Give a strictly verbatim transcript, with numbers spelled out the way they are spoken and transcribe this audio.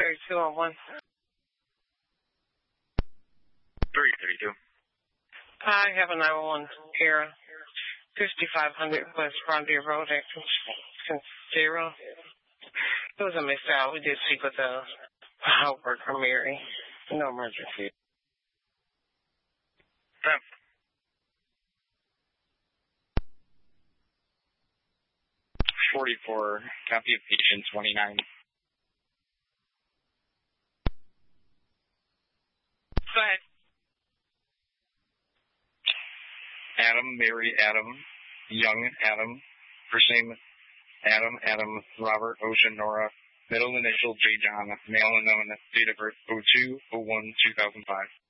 thirty-two oh one. three thirty-two. I have a nine one one error. fifty-five hundred West Frontier Road at Zero. It was a mix-out. We did speak with the health worker, Mary. No emergency. ten. forty-four, copy of patient twenty-nine. Go ahead. Adam, Mary, Adam, Young, Adam, first name, Adam, Adam, Robert, Ocean, Nora, middle initial, J. John, male unknown, date of birth, oh two oh one two thousand five.